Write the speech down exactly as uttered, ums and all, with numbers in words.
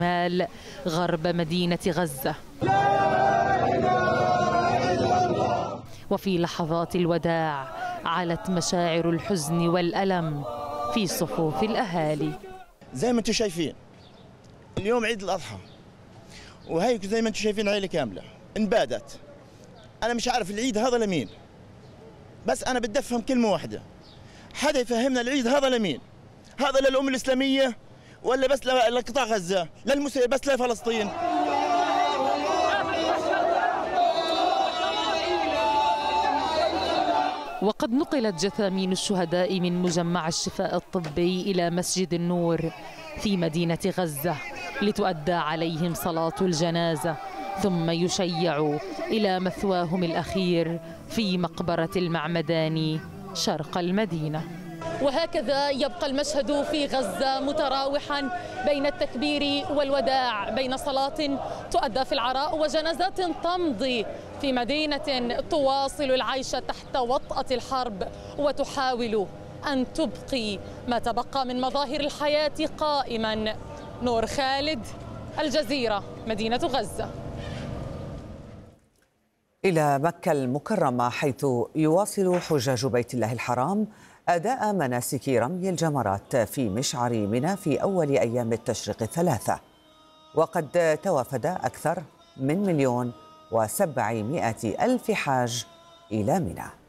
شمال غرب مدينة غزة. وفي لحظات الوداع علت مشاعر الحزن والألم في صفوف الأهالي. زي ما انتم شايفين اليوم عيد الأضحى، وهيك زي ما انتم شايفين عيلة كاملة انبادت. أنا مش عارف العيد هذا لمين، بس أنا بدي أفهم كلمة واحدة، حدا يفهمنا العيد هذا لمين؟ هذا للأمة الإسلامية ولا بس لقطاع غزة؟ للمسلمين بس لفلسطين؟ وقد نقلت جثامين الشهداء من مجمع الشفاء الطبي إلى مسجد النور في مدينة غزة لتؤدى عليهم صلاة الجنازة، ثم يشيعوا إلى مثواهم الأخير في مقبرة المعمداني شرق المدينة. وهكذا يبقى المشهد في غزة متراوحا بين التكبير والوداع، بين صلاة تؤدى في العراء وجنازات تمضي في مدينة تواصل العيش تحت وطأة الحرب وتحاول أن تبقي ما تبقى من مظاهر الحياة قائما. نور خالد، الجزيرة، مدينة غزة. إلى مكة المكرمة، حيث يواصل حجاج بيت الله الحرام أداء مناسك رمي الجمرات في مشعر منى في أول أيام التشريق الثلاثة، وقد توافد أكثر من مليون وسبعمائة ألف حاج إلى منى.